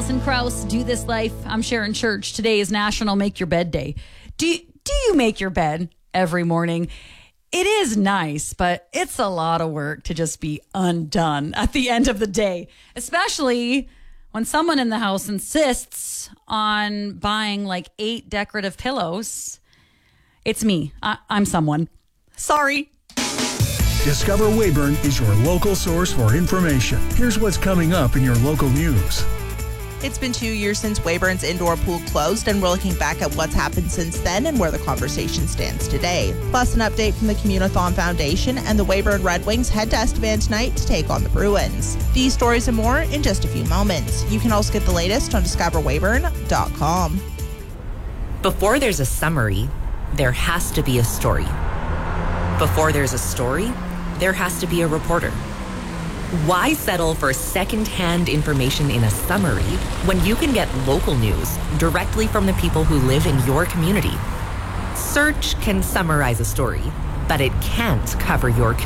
Alison Krauss, Do This Life. I'm Sharon Church. Today is National Make Your Bed Day. Do you make your bed every morning? It is nice, but it's a lot of work to just be undone at the end of the day, especially when someone in the house insists on buying like 8 decorative pillows. It's me. I'm someone. Sorry. Discover Weyburn is your local source for information. Here's what's coming up in your local news. It's been 2 years since Weyburn's indoor pool closed, and we're looking back at what's happened since then and where the conversation stands today. Plus, an update from the Communathon Foundation, and the Weyburn Red Wings head to Estevan tonight to take on the Bruins. These stories and more in just a few moments. You can also get the latest on discoverweyburn.com. Before there's a summary, there has to be a story. Before there's a story, there has to be a reporter. Why settle for second-hand information in a summary when you can get local news directly from the people who live in your community? Search can summarize a story, but it can't cover your community.